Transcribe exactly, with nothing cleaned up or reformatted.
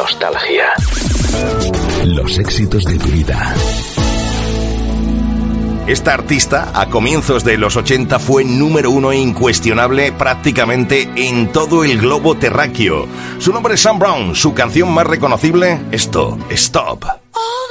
Nostalgia. Los éxitos de tu vida. Esta artista, a comienzos de los ochenta, fue número uno e incuestionable prácticamente en todo el globo terráqueo. Su nombre es Sam Brown, su canción más reconocible, esto, Stop.